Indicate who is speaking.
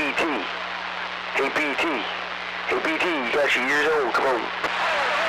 Speaker 1: BT. Hey BT. Hey BT, you got your ears on, come on.